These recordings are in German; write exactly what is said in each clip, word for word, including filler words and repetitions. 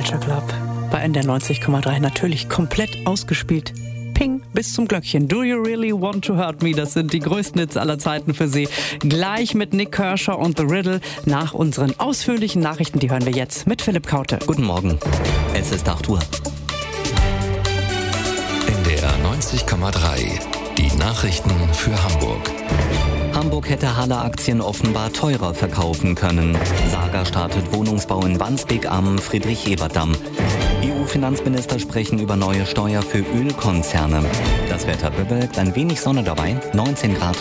Culture Club bei N D R neunzig Komma drei natürlich komplett ausgespielt. Ping bis zum Glöckchen. Do you really want to hurt me? Das sind die größten Hits aller Zeiten für Sie. Gleich mit Nick Kershaw und The Riddle nach unseren ausführlichen Nachrichten. Die hören wir jetzt mit Philipp Kaute. Guten Morgen. Es ist acht Uhr. N D R neunzig Komma drei. Die Nachrichten für Hamburg. Hamburg hätte Haller-Aktien offenbar teurer verkaufen können. Saga startet Wohnungsbau in Wandsbek am Friedrich-Ebert-Damm. E U-Finanzminister sprechen über neue Steuer für Ölkonzerne. Das Wetter bewölkt, ein wenig Sonne dabei, neunzehn Grad.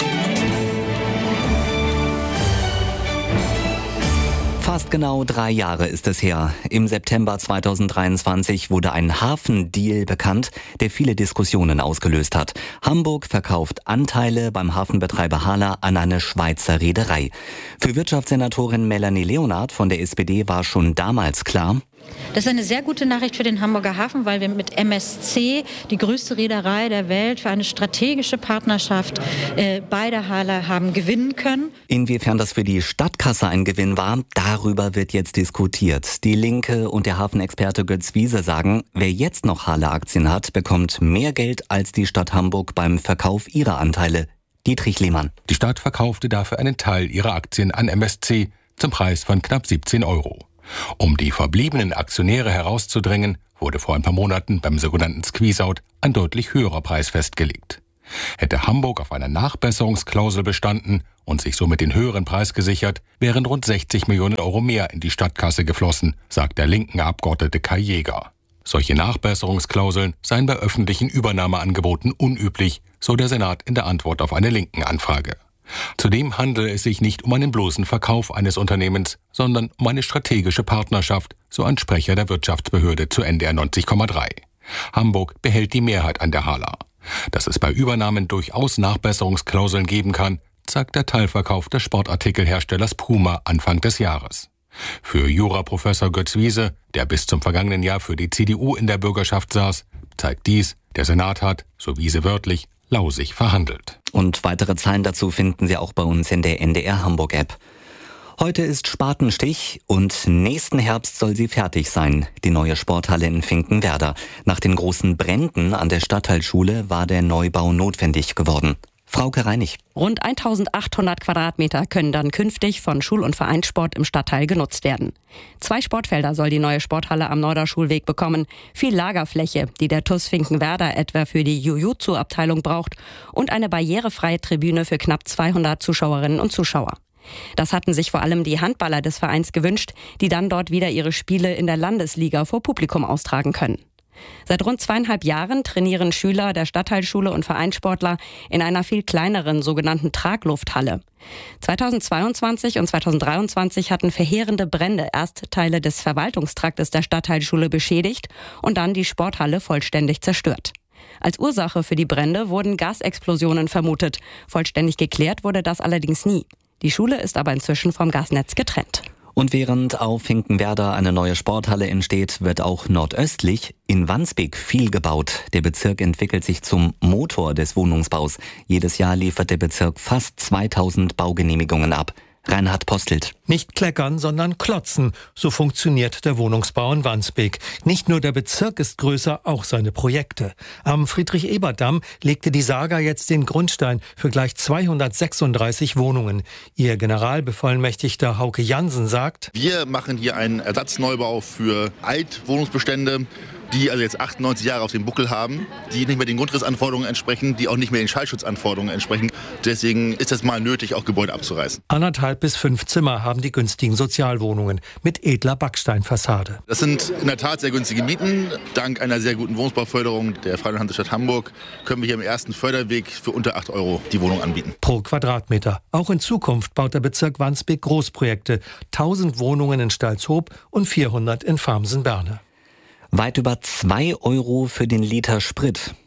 Fast genau drei Jahre ist es her. Im September zweitausenddreiundzwanzig wurde ein Hafendeal bekannt, der viele Diskussionen ausgelöst hat. Hamburg verkauft Anteile beim Hafenbetreiber Haller an eine Schweizer Reederei. Für Wirtschaftssenatorin Melanie Leonard von der S P D war schon damals klar: Das ist eine sehr gute Nachricht für den Hamburger Hafen, weil wir mit M S C, die größte Reederei der Welt, für eine strategische Partnerschaft äh, bei der Haller haben gewinnen können. Inwiefern das für die Stadtkasse ein Gewinn war, darüber wird jetzt diskutiert. Die Linke und der Hafenexperte Götz Wiese sagen, wer jetzt noch Haller-Aktien hat, bekommt mehr Geld als die Stadt Hamburg beim Verkauf ihrer Anteile. Dietrich Lehmann. Die Stadt verkaufte dafür einen Teil ihrer Aktien an M S C zum Preis von knapp siebzehn Euro. Um die verbliebenen Aktionäre herauszudrängen, wurde vor ein paar Monaten beim sogenannten Squeeze-Out ein deutlich höherer Preis festgelegt. Hätte Hamburg auf einer Nachbesserungsklausel bestanden und sich somit den höheren Preis gesichert, wären rund sechzig Millionen Euro mehr in die Stadtkasse geflossen, sagt der linken Abgeordnete Kai Jäger. Solche Nachbesserungsklauseln seien bei öffentlichen Übernahmeangeboten unüblich, so der Senat in der Antwort auf eine linken Anfrage. Zudem handele es sich nicht um einen bloßen Verkauf eines Unternehmens, sondern um eine strategische Partnerschaft, so ein Sprecher der Wirtschaftsbehörde zu N D R neunzig Komma drei. Hamburg behält die Mehrheit an der Haller. Dass es bei Übernahmen durchaus Nachbesserungsklauseln geben kann, zeigt der Teilverkauf des Sportartikelherstellers Puma Anfang des Jahres. Für Juraprofessor Götz Wiese, der bis zum vergangenen Jahr für die C D U in der Bürgerschaft saß, zeigt dies: Der Senat hat, so Wiese wörtlich, lausig verhandelt. Und weitere Zahlen dazu finden Sie auch bei uns in der N D R Hamburg App. Heute ist Spatenstich und nächsten Herbst soll sie fertig sein, die neue Sporthalle in Finkenwerder. Nach den großen Bränden an der Stadtteilschule war der Neubau notwendig geworden. Frauke Reinig. Rund eintausendachthundert Quadratmeter können dann künftig von Schul- und Vereinssport im Stadtteil genutzt werden. Zwei Sportfelder soll die neue Sporthalle am Norderschulweg bekommen, viel Lagerfläche, die der T U S Finkenwerder etwa für die Jiu-Jitsu-Abteilung braucht, und eine barrierefreie Tribüne für knapp zweihundert Zuschauerinnen und Zuschauer. Das hatten sich vor allem die Handballer des Vereins gewünscht, die dann dort wieder ihre Spiele in der Landesliga vor Publikum austragen können. Seit rund zweieinhalb Jahren trainieren Schüler der Stadtteilschule und Vereinssportler in einer viel kleineren sogenannten Traglufthalle. zweitausendzweiundzwanzig und zweitausenddreiundzwanzig hatten verheerende Brände erst Teile des Verwaltungstraktes der Stadtteilschule beschädigt und dann die Sporthalle vollständig zerstört. Als Ursache für die Brände wurden Gasexplosionen vermutet. Vollständig geklärt wurde das allerdings nie. Die Schule ist aber inzwischen vom Gasnetz getrennt. Und während auf Finkenwerder eine neue Sporthalle entsteht, wird auch nordöstlich in Wandsbek viel gebaut. Der Bezirk entwickelt sich zum Motor des Wohnungsbaus. Jedes Jahr liefert der Bezirk fast zweitausend Baugenehmigungen ab. Reinhard Postelt. Nicht kleckern, sondern klotzen. So funktioniert der Wohnungsbau in Wandsbek. Nicht nur der Bezirk ist größer, auch seine Projekte. Am Friedrich-Ebert-Damm legte die Saga jetzt den Grundstein für gleich zweihundertsechsunddreißig Wohnungen. Ihr Generalbevollmächtigter Hauke Jansen sagt: Wir machen hier einen Ersatzneubau für Altwohnungsbestände, die also jetzt achtundneunzig Jahre auf dem Buckel haben, die nicht mehr den Grundrissanforderungen entsprechen, die auch nicht mehr den Schallschutzanforderungen entsprechen. Deswegen ist es mal nötig, auch Gebäude abzureißen. Anderthalb bis fünf Zimmer haben die günstigen Sozialwohnungen mit edler Backsteinfassade. Das sind in der Tat sehr günstige Mieten. Dank einer sehr guten Wohnungsbauförderung der Freien Hansestadt Hamburg können wir hier im ersten Förderweg für unter acht Euro die Wohnung anbieten. Pro Quadratmeter. Auch in Zukunft baut der Bezirk Wandsbek Großprojekte. tausend Wohnungen in Stalzhoop und vierhundert in Farmsen-Berne. Weit über zwei Euro für den Liter Sprit.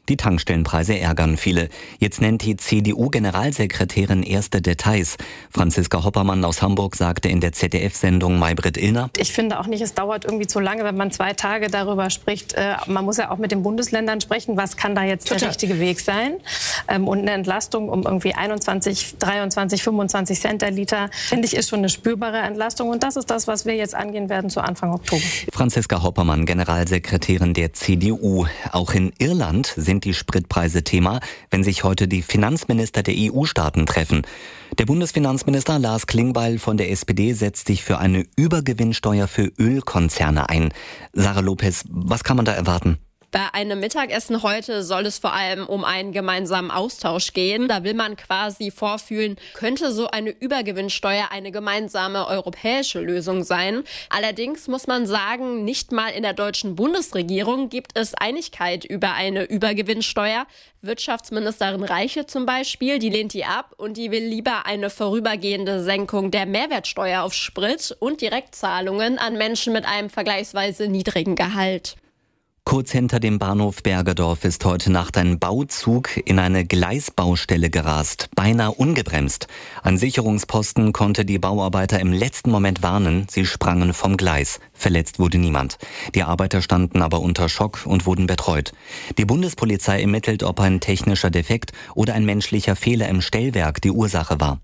Die Tankstellenpreise ärgern viele. Jetzt nennt die C D U-Generalsekretärin erste Details. Franziska Hoppermann aus Hamburg sagte in der Z D F-Sendung Maybrit Illner: Ich finde auch nicht, es dauert irgendwie zu lange, wenn man zwei Tage darüber spricht. Äh, man muss ja auch mit den Bundesländern sprechen, was kann da jetzt Total. der richtige Weg sein. Ähm, und eine Entlastung um irgendwie einundzwanzig, dreiundzwanzig, fünfundzwanzig Cent der Liter, finde ich, ist schon eine spürbare Entlastung. Und das ist das, was wir jetzt angehen werden zu Anfang Oktober. Franziska Hoppermann, Generalsekretärin der C D U. Auch in Irland sind die Spritpreise Thema, wenn sich heute die Finanzminister der E U-Staaten treffen. Der Bundesfinanzminister Lars Klingbeil von der S P D setzt sich für eine Übergewinnsteuer für Ölkonzerne ein. Sarah Lopez, was kann man da erwarten? Bei einem Mittagessen heute soll es vor allem um einen gemeinsamen Austausch gehen. Da will man quasi vorfühlen, könnte so eine Übergewinnsteuer eine gemeinsame europäische Lösung sein. Allerdings muss man sagen, nicht mal in der deutschen Bundesregierung gibt es Einigkeit über eine Übergewinnsteuer. Wirtschaftsministerin Reiche zum Beispiel, die lehnt die ab und die will lieber eine vorübergehende Senkung der Mehrwertsteuer auf Sprit und Direktzahlungen an Menschen mit einem vergleichsweise niedrigen Gehalt. Kurz hinter dem Bahnhof Bergedorf ist heute Nacht ein Bauzug in eine Gleisbaustelle gerast, beinahe ungebremst. Ein Sicherungsposten konnte die Bauarbeiter im letzten Moment warnen, sie sprangen vom Gleis. Verletzt wurde niemand. Die Arbeiter standen aber unter Schock und wurden betreut. Die Bundespolizei ermittelt, ob ein technischer Defekt oder ein menschlicher Fehler im Stellwerk die Ursache war.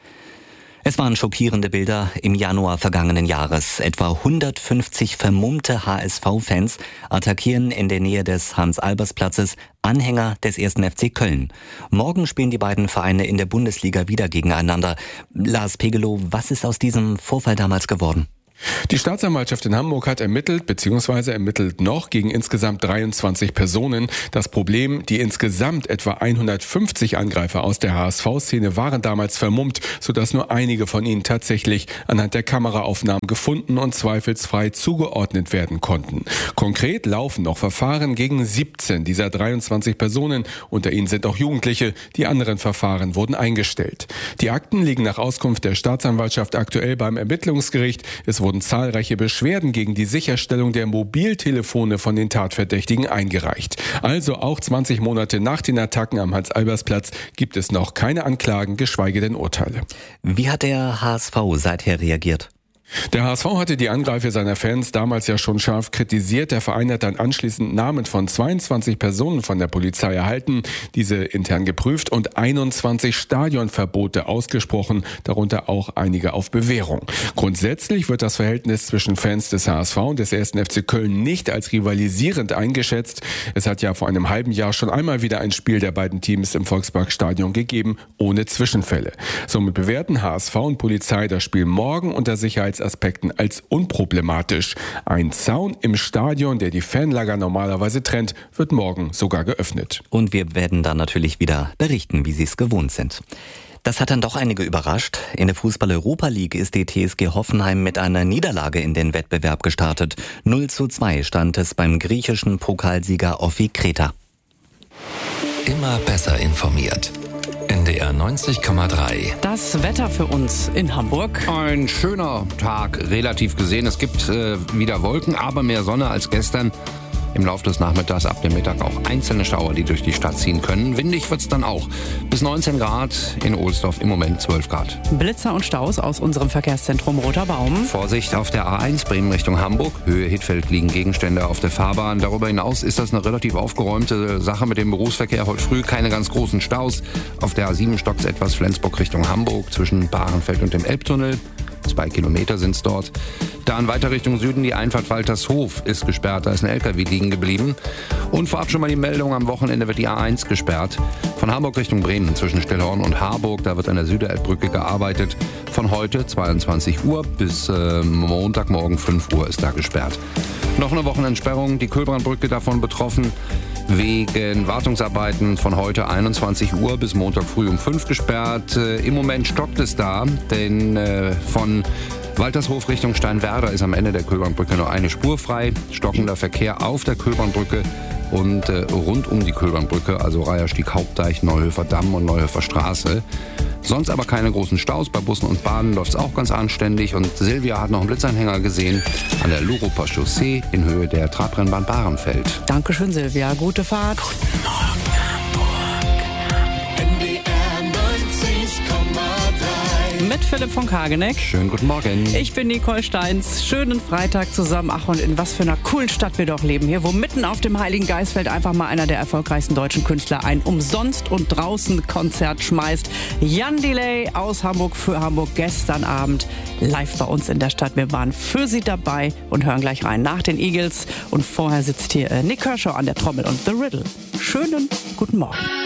Es waren schockierende Bilder im Januar vergangenen Jahres. Etwa hundertfünfzig vermummte H S V-Fans attackieren in der Nähe des Hans-Albers-Platzes Anhänger des ersten F C Köln. Morgen spielen die beiden Vereine in der Bundesliga wieder gegeneinander. Lars Pegelow, was ist aus diesem Vorfall damals geworden? Die Staatsanwaltschaft in Hamburg hat ermittelt bzw. ermittelt noch gegen insgesamt dreiundzwanzig Personen. Das Problem, die insgesamt etwa hundertfünfzig Angreifer aus der H S V-Szene waren damals vermummt, sodass nur einige von ihnen tatsächlich anhand der Kameraaufnahmen gefunden und zweifelsfrei zugeordnet werden konnten. Konkret laufen noch Verfahren gegen siebzehn dieser dreiundzwanzig Personen. Unter ihnen sind auch Jugendliche. Die anderen Verfahren wurden eingestellt. Die Akten liegen nach Auskunft der Staatsanwaltschaft aktuell beim Ermittlungsgericht. Es wurden zahlreiche Beschwerden gegen die Sicherstellung der Mobiltelefone von den Tatverdächtigen eingereicht. Also auch zwanzig Monate nach den Attacken am Hans-Albers-Platz gibt es noch keine Anklagen, geschweige denn Urteile. Wie hat der H S V seither reagiert? Der H S V hatte die Angreifer seiner Fans damals ja schon scharf kritisiert. Der Verein hat dann anschließend Namen von zweiundzwanzig Personen von der Polizei erhalten, diese intern geprüft und einundzwanzig Stadionverbote ausgesprochen, darunter auch einige auf Bewährung. Grundsätzlich wird das Verhältnis zwischen Fans des H S V und des ersten F C Köln nicht als rivalisierend eingeschätzt. Es hat ja vor einem halben Jahr schon einmal wieder ein Spiel der beiden Teams im Volksparkstadion gegeben, ohne Zwischenfälle. Somit bewerten H S V und Polizei das Spiel morgen unter Sicherheits Aspekten als unproblematisch. Ein Zaun im Stadion, der die Fanlager normalerweise trennt, wird morgen sogar geöffnet. Und wir werden dann natürlich wieder berichten, wie Sie es gewohnt sind. Das hat dann doch einige überrascht. In der Fußball-Europa League ist die T S G Hoffenheim mit einer Niederlage in den Wettbewerb gestartet. null zu zwei stand es beim griechischen Pokalsieger Offi Kreta. Immer besser informiert. N D R neunzig Komma drei. Das Wetter für uns in Hamburg. Ein schöner Tag, relativ gesehen. Es gibt äh, wieder Wolken, aber mehr Sonne als gestern. Im Laufe des Nachmittags, ab dem Mittag auch einzelne Schauer, die durch die Stadt ziehen können. Windig wird's dann auch. Bis neunzehn Grad, in Ohlsdorf im Moment zwölf Grad. Blitzer und Staus aus unserem Verkehrszentrum Roter Baum. Vorsicht auf der A eins Bremen Richtung Hamburg. Höhe Hittfeld liegen Gegenstände auf der Fahrbahn. Darüber hinaus ist das eine relativ aufgeräumte Sache mit dem Berufsverkehr. Heute früh keine ganz großen Staus. Auf der A sieben stockt's etwas Flensburg Richtung Hamburg zwischen Bahrenfeld und dem Elbtunnel. Zwei Kilometer sind es dort. Dann weiter Richtung Süden, die Einfahrt Waltershof ist gesperrt. Da ist ein L K W liegen geblieben. Und vorab schon mal die Meldung, am Wochenende wird die A eins gesperrt. Von Hamburg Richtung Bremen zwischen Stellhorn und Harburg. Da wird an der Süderelbbrücke gearbeitet. Von heute zweiundzwanzig Uhr bis äh, Montagmorgen fünf Uhr ist da gesperrt. Noch eine Wochenendsperrung, die Köhlbrandbrücke davon betroffen. Wegen Wartungsarbeiten von heute einundzwanzig Uhr bis Montag früh um fünf gesperrt. Äh, Im Moment stockt es da, denn äh, von Waltershof Richtung Steinwerder ist am Ende der Köhlbrandbrücke nur eine Spur frei. Stockender Verkehr auf der Köhlbrandbrücke und äh, rund um die Köhlbrandbrücke, also Reierstieg, Hauptdeich, Neuhöfer Damm und Neuhöfer Straße. Sonst aber keine großen Staus. Bei Bussen und Bahnen läuft es auch ganz anständig. Und Silvia hat noch einen Blitzanhänger gesehen an der Luruper Chaussee in Höhe der Trabrennbahn Bahrenfeld. Dankeschön, Silvia. Gute Fahrt. Guten Morgen. mit Philipp von Kageneck. Schönen guten Morgen. Ich bin Nicole Steins. Schönen Freitag zusammen. Ach, und in was für einer coolen Stadt wir doch leben hier, wo mitten auf dem Heiligen Geistfeld einfach mal einer der erfolgreichsten deutschen Künstler ein umsonst und draußen Konzert schmeißt. Jan Delay aus Hamburg für Hamburg gestern Abend live bei uns in der Stadt. Wir waren für Sie dabei und hören gleich rein nach den Eagles. Und vorher sitzt hier Nick Kershaw an der Trommel und The Riddle. Schönen guten Morgen.